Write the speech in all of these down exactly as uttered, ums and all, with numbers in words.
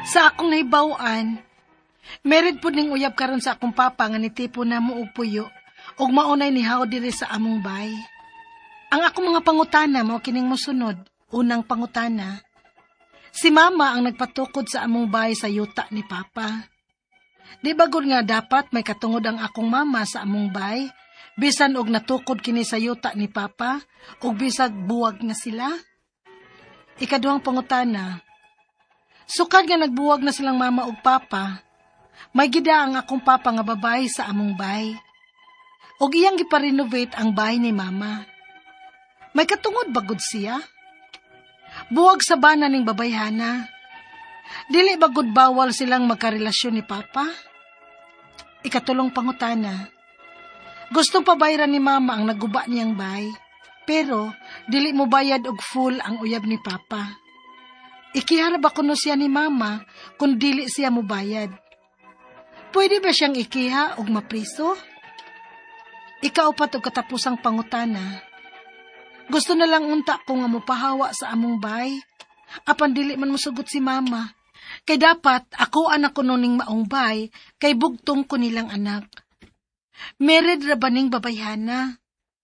Sa akong nahibaw-an, merid po ning uyab karon sa akong papa nga nitipo na mo og puyo ug maunay ni haw diri sa among bay. Ang akong mga pangutana mao kining mosunod. Unang pangutana, si mama ang nagpatukod sa among bay sa yuta ni papa. Di ba gud nga dapat may katungod ang akong mama sa among bay, bisan og natukod kini sa yuta ni papa, ug bisag buwag nga sila? Ikaduhang pangutana, sukad nga nagbuwag na silang mama ug papa, may gida ang akong papa nga babay sa among bay. Ug iyang gipa-renovate ang bay ni mama. May katungod ba gud siya? Buwag sa bana ning babayhana. Dili ba gud bawal silang magkarelasyon ni papa? Ikatulong pangutana, gustong pabayran ni mama ang naguba niyang bay, pero dili mo bayad og full ang uyab ni papa. Ikihara ba kuno siya ni mama kung dili siya mo bayad? Pwede ba siyang ikiha og mapriso? Ikaupat og katapusang pangutana, gusto na lang unta ko nga mopahawa sa among bay, apan dili man mosugot si mama. Kay dapat ako anak ko nuning maong bay, kay bugtong ko nilang anak. Mered ra ba ning babayhana?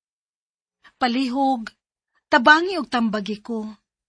Palihog, tabangi og tambagi ko.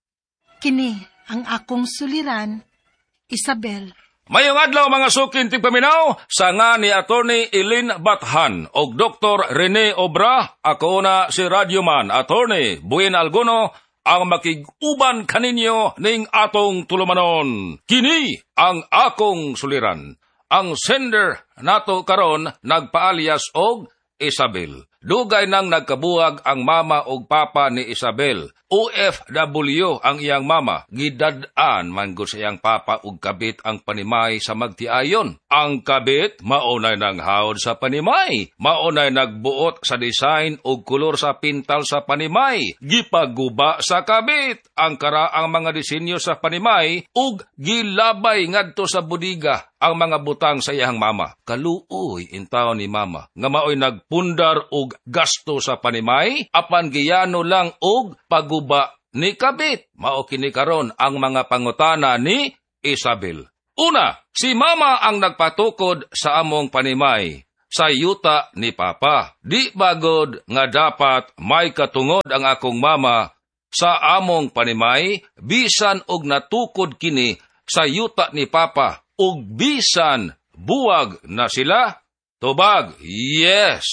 Kini ang akong suliran, Isabel. Mayong adlaw mga sukin tigpaminaw, sa nga ni Attorney Eileen Bathan o Doktor Rene Obra, ako na si Radyoman Attorney Buin Alguno, ang makig-uban kaninyo ning atong tulumanon. Kini ang akong suliran. Ang sender nato karon nagpaalias og Isabel. Dugay nang nagkabuwag ang mama ug papa ni Isabel. O F W ang iyang mama. Gidad-an man gud sa iyang papa ug kabit ang panimay sa magtiayon. Ang kabit maunay nang hawd sa panimay. Maunay nagbuot sa design ug kulor sa pintal sa panimay. Gipaguba sa kabit ang karaang mga disenyo sa panimay ug gilabay ngadto sa budiga ang mga butang sa iyang mama. Kaluoy intaw ni mama nga maoy nagpundar og gasto sa panimay apan giyano lang og paguba ni kabit. Mao kini karon ang mga pangutana ni Isabel. Una, si mama ang nagpatukod sa among panimay sa yuta ni papa. Di bagod nga dapat may katungod ang akong mama sa among panimay bisan og natukod kini sa yuta ni papa ug bisan buwag na sila? Tubag, yes.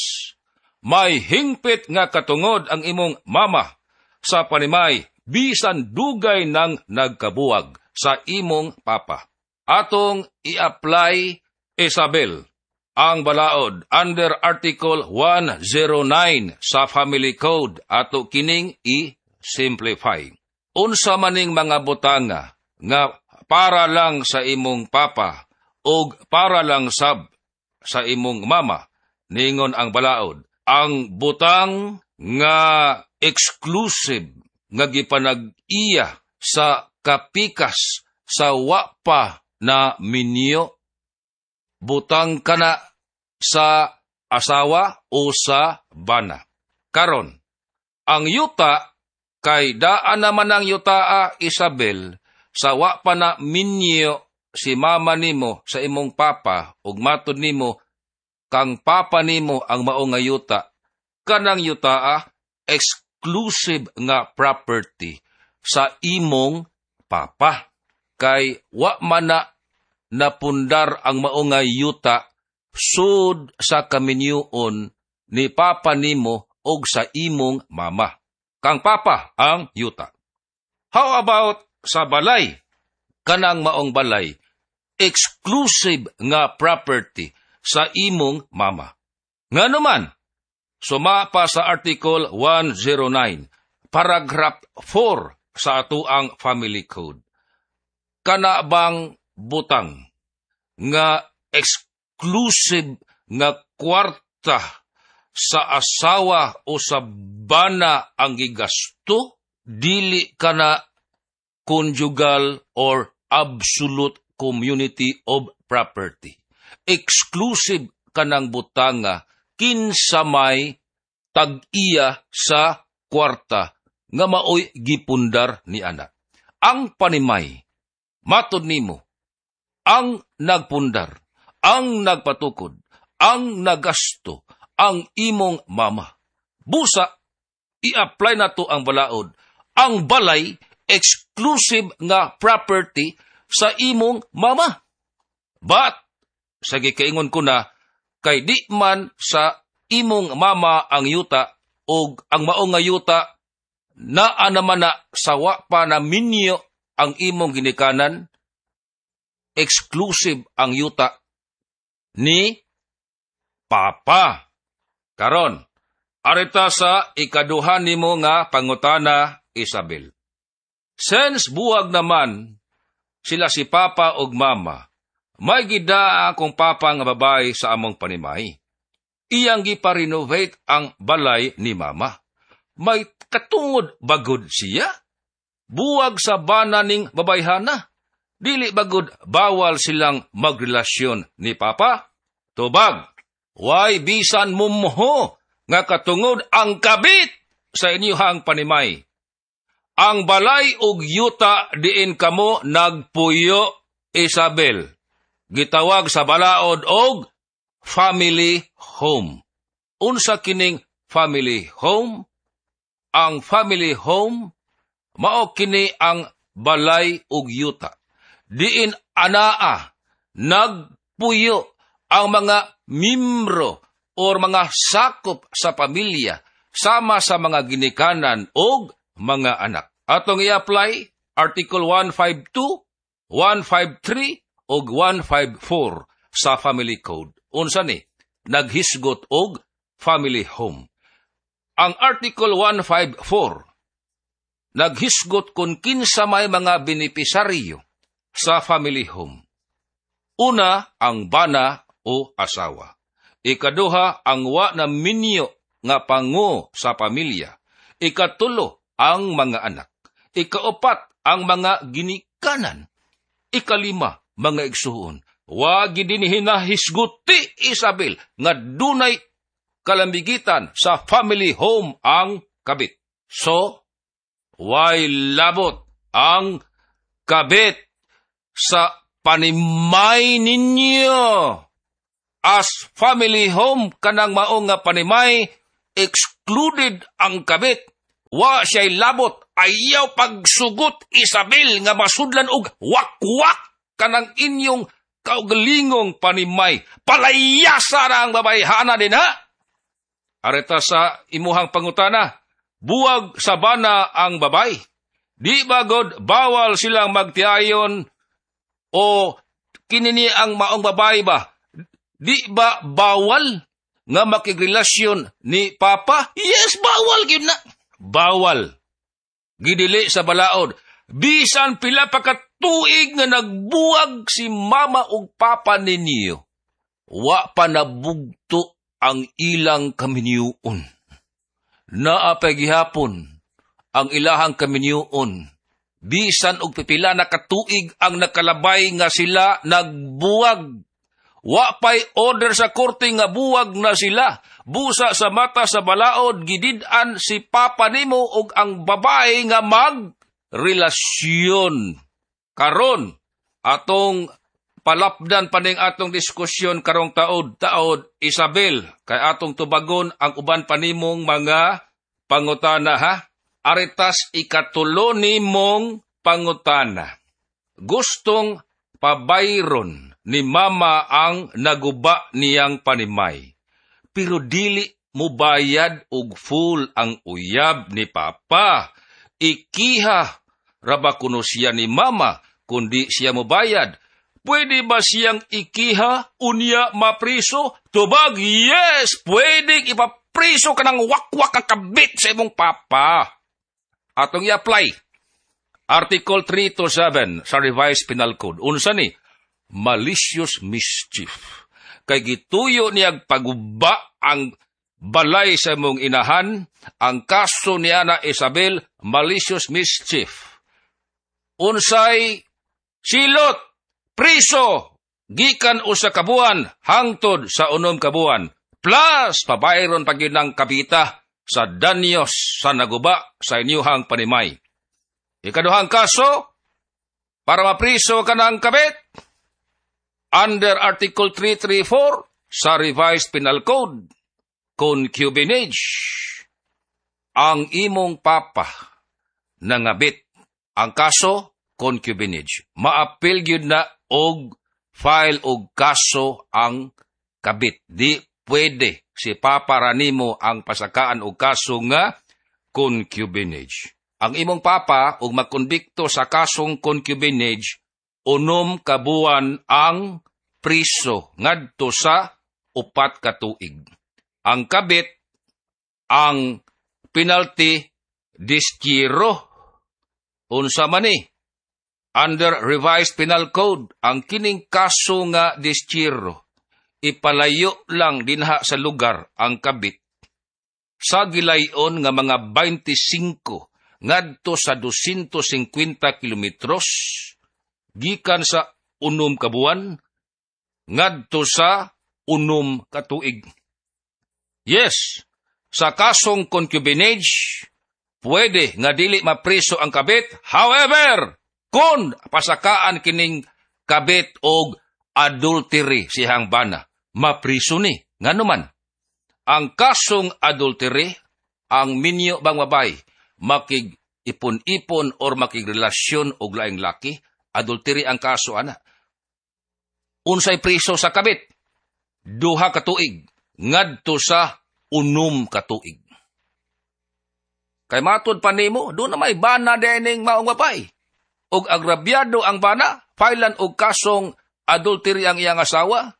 May hingpit nga katungod ang imong mama sa panimay bisan dugay nang nagkabuwag sa imong papa. Atong i-apply, Isabel, ang balaod under Article one oh nine sa Family Code ato kining i-simplify. Unsa maning mga butanga nga para lang sa imong papa o para lang sab sa imong mama, ningon ang balaod. Ang butang nga exclusive nga gipanag-iya sa kapikas sa wapa na minyo, butang kana sa asawa o sa bana. Karon, ang yuta kay daan naman ang yutaa, Isabel, sa wapa na minyo si mama nimo sa imong papa ug matud nimo kang papa nimo ang mao nga yuta, kanang yutaa exclusive nga property sa imong papa. Kay wa man na napundar ang mao nga yuta sud sa kaminyoon ni papa nimo og sa imong mama. Kang papa ang yuta. How about sa balay? Kanang maong balay exclusive nga property sa imong mama. Ngano man, sumapa sa Article one oh nine, Paragraph four sa atuang Family Code. Kana bang butang nga exclusive nga kwarta sa asawa o sa bana ang gigasto, dili kana conjugal or absolute community of property. Exclusive kanang butanga kinsa may tag-iya sa kwarta nga maoy gipundar ni ana. Ang panimay, matod nimo, ang nagpundar, ang nagpatukod, ang nagasto, ang imong mama. Busa, i-apply na to ang balaod. Ang balay, exclusive nga property sa imong mama. But, sa gikaingon ko na, kay di man sa imong mama ang yuta, o ang maong nga yuta, naa naman na sawa pa na minyo ang imong ginikanan, exclusive ang yuta ni Papa. Karon, arita sa ikaduhan nimo nga pangutana, Isabel. Since buwag naman sila si Papa ug Mama, may gidaa akong Papa nga babae sa among panimay. Iyang gipa-renovate ang balay ni Mama. May katungod bagod siya? Buwag sa bana ning babayhana. Dili bagod bawal silang magrelasyon ni Papa? Tubag, way bisan mumho nga katungod ang kabit sa inyuhang panimay. Ang balay ug yuta diin kamo nagpuyo, Isabel. Gitawag sa balaod og family home. Unsa kining family home? Ang family home mao kini ang balay ug yuta. Diin anaa nagpuyo ang mga mimbro o mga sakop sa pamilya sama sa mga ginikanan o mga anak. Atong i-apply Article one fifty-two, one fifty-three o one fifty-four sa Family Code. Unsa ni? Naghisgot og family home. Ang Article one fifty-four naghisgot kung kinsa may mga benepisaryo sa family home. Una, ang bana o asawa. Ikaduha, ang wa na minyo nga pangu sa pamilya. Ikatulo, ang mga anak. Ikaapat, ang mga ginikanan. Ikalima, mga igsuon. Wa gid dinhi nahisguti, Isabel, nga dunay kalambigitan sa family home ang kabit. So, way labot ang kabit sa panimay ninyo. As family home kanang mao nga panimay, excluded ang kabit. Wa siya'y labot, ayaw pagsugot, Isabel, nga masudlan og wakwak kanang inyong kaugalingong panimay. Palayasa na ang babayhana din, ha? Areta sa imuhang pangutana, buwag sa bana ang babay. Di bagod bawal silang magtiayon o kinini ang maong babae ba? Di ba bawal nga makigrelasyon ni Papa? Yes, bawal gyud na. Bawal. Gidili sa balaod. Bisan pila pa ka tuig nga nagbuwag si Mama ug Papa ninyo. Wa pa nabugto ang ilang kaminyuon. Naapay gihapon ang ilahang kaminyuon. Bisan og pipila na katuig ang nakalabay nga sila nagbuwag. Wa pay order sa korte nga buwag na sila. Busa sa mata sa balaod, gidid-an si Papa nimo og ang babae nga magrelasyon. Karon, atong palapdan paning atong diskusyon karong taod-taod, Isabel, kay atong tubagon ang uban panimong mga pangutana, ha? Aritas ikatulo nimong pangutana. Gustong pabayron ni Mama ang naguba niyang panimay. Pero dili mo bayad og full ang uyab ni Papa. Ikiha raba kuno siya ni Mama kundi siya mo bayad. Pwede ba siyang ikiha unya mapriso? Tubag, yes! Pwede ipapriso ka ng wakwak ang kabit sa imong Papa. Atong i-apply. Article three to seven sa Revised Penal Code. Unsa ni? Malicious mischief. Kay gituyo niyag paguba ang balay sa mong inahan, ang kaso ni Ana Isabel, malicious mischief. Unsay silot, priso, gikan usa ka buwan, hangtod sa unom ka buwan, plus pabayron pa gyud ng kabita sa danyos sa naguba sa inyuhang panimay. Ikaduhang kaso, para mapriso ka ng kabit, under Article three thirty-four sa Revised Penal Code, concubinage, ang imong papa nangabit. Ang kaso, concubinage. Maapil gyud na og file og kaso ang kabit. Di pwede si papa ra nimo ang pasakaan og kaso nga concubinage. Ang imong papa og magkonbikto sa kasong concubinage, unom ka buwan ang priso ngadto sa upat ka tuig. Ang kabit, ang penalty diskiro. Unsa man ni? Under Revised Penal Code, ang kining kaso nga diskiro, ipalayo lang dinha sa lugar ang kabit sa gilayon nga mga twenty-five ngadto sa two hundred fifty kilometros gikan sa unom ka buwan ngadto sa unom ka tuig. Yes, sa kasong concubinage, pwede nga dili mapriso ang kabit. However, kung pasakaan kining kabit og adultery sihang bana, mapriso ni. Nganuman, ang kasong adultery, ang minyo bang babay, makig ipon-ipon or makigrelasyon og laing laki, adultery ang kaso ana. Unsay priso sa kabit? Duha ka tuig ngadto sa unom ka tuig. Kay matod pa nimo, do na may bana dining maong babay. Og agrabyado ang bana, filean og kasong adultery ang iyang asawa,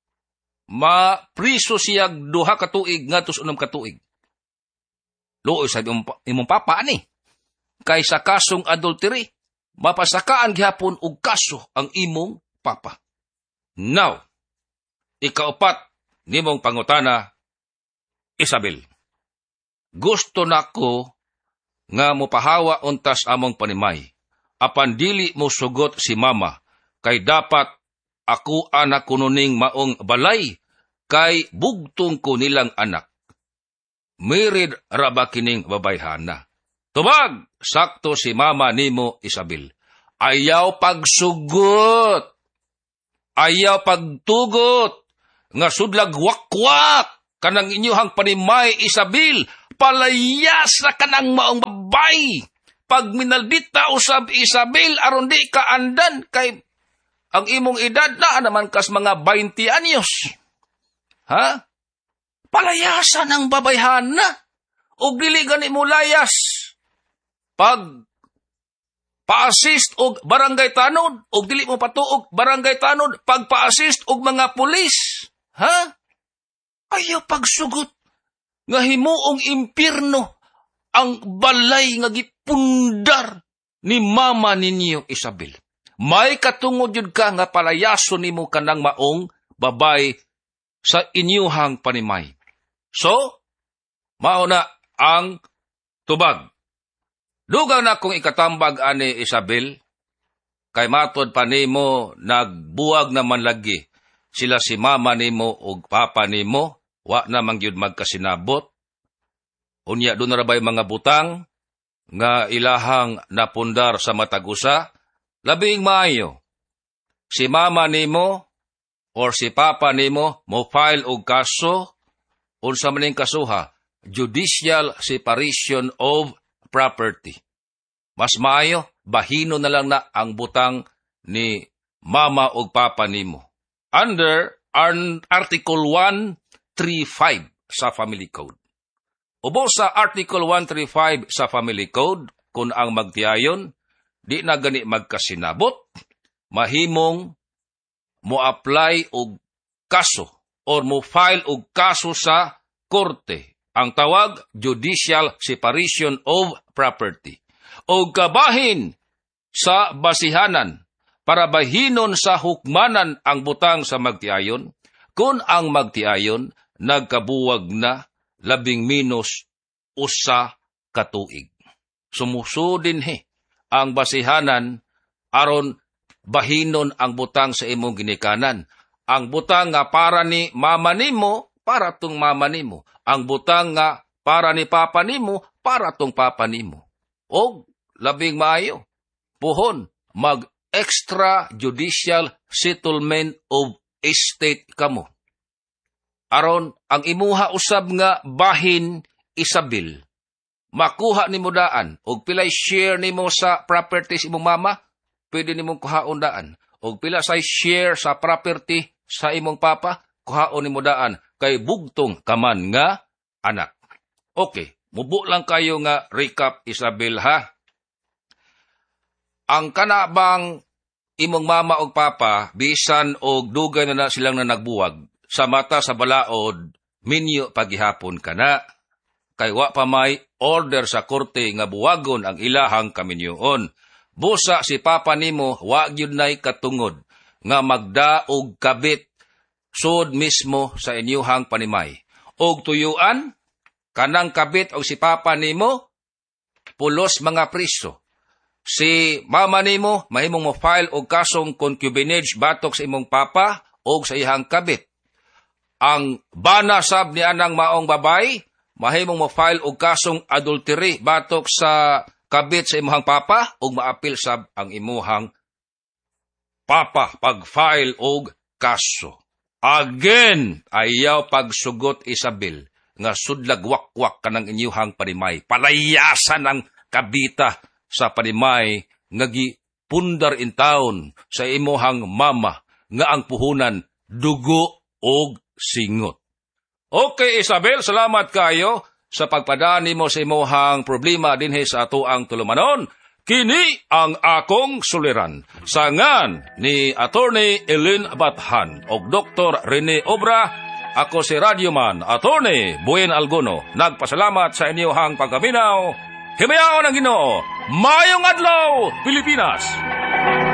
mapriso siya duha ka tuig ngadto sa unom ka tuig. Luoy sa imong, imong papa ani. Kay sa kasong adultery, mapasakaan gihapon og kaso ang imong papa. Now, ikaupat nimong pangutana, Isabel. Gusto nako nga mopahawa untas among panimay. Apan dili mo sugot si mama, kay dapat ako anak kununing maong balay, kay bugtong ko nilang anak. Mirid raba kining babayhana. Tubag, sakto si mama nimo Isabel. Ayaw pagsugot. Ayaw pagtugot. Nga sudlag wakwak kanang inyuhang panimay Isabel. Palayas na kanang maong babay. Pag minaldita usab Isabel, aron di ka andan kay ang imong edad na naman kas mga twenty anyos. Ha? Palayasan ang babayhana. O dili gani mo layas. Pag pa-assist og barangay tanod, og dili mo patuog barangay tanod, pag pa-assist og mga pulis. Ha? Ayaw pagsugot. Nga himuong impirno ang balay nga gipundar ni mama ninyo Isabel. May katungod yun ka nga palayaso nimo kanang maong babay sa inyuhang panimay. So, mauna ang tubag. Dugang na kung ikatambag ani Isabel, kay matod pa nimo nagbuwag naman lagi sila si mama nimo ug papa nimo, wa na mangyud magkasinabot. Unya doon na bay mga butang nga ilahang napundar sa matagusa, labing maayo. Si mama nimo or si papa nimo mo file og kaso, unsa maning kasuha, judicial separation of property. Mas maayo, bahino na lang na ang butang ni mama o papa nimo. Under Article one thirty-five sa Family Code. Ubo sa Article one thirty-five sa Family Code, kung ang magtiayon, di na gani magkasinabot, mahimong mo-apply og kaso or mo-file og kaso sa korte. Ang tawag, judicial separation of property. O kabahin sa basihanan para bahinon sa hukmanan ang butang sa magtiayon, kung ang magtiayon nagkabuwag na labing minus usa katuig. Sumusudin he ang basihanan aron bahinon ang butang sa imong ginikanan. Ang butang nga para ni mama nimo, para tong mama nimo. Ang butang nga para ni papa nimo, para tong papa nimo. O labing maayo, puhon, mag extrajudicial settlement of estate kamo. Aron ang imuha usab nga bahin Isabel, makuha nimo daan og pilay share nimo sa properties imong mama, pwede nimong kuhaon daan. Og pila say share sa property sa imong papa, kuhaon nimo daan kay bugtong kaman nga anak. Okay, mubo lang kayo nga recap Isabel ha. Ang kanabang imong mama og papa, bisan og dugay na, na silang na nagbuwag, sa mata sa balaod, minyo paghihapon kana. Kay wa pa may order sa korte nga buwagon ang ilahang kaminyoon. Busa si papa nimo, wa gyud nay katungod nga magdaog kabit sud mismo sa inyuhang panimay. Og tuyuan, kanang kabit og si papa nimo, pulos mga priso. Si mama nimo, mahimong mo file og kasong concubinage batok sa imong papa og sa ihang kabit. Ang bana sab ni anang maong babay, mahimong mo file og kasong adultery batok sa kabit sa imuhang papa og maapil sab ang imuhang papa pag-file og kaso. Again, ayaw pagsugot Isabel nga sudlag wakwak kanang inyuhang panimay. Palayasan ang kabita sa panimay nga gipundar in town sa imuhang mama nga ang puhunan dugo og singot. Okay, Isabel, salamat kayo sa pagpadani mo sa imuhang problema dinhi sa atoang tulumanon. Kini ang akong suliran. Sangan ni Attorney Eileen Bathan o Doctor Rene Obra, ako si Radyoman Attorney Buen Alguno. Nagpasalamat sa inyuhang pagkaminaw. Himayaon ang Ginoo. Mayong adlaw, Pilipinas!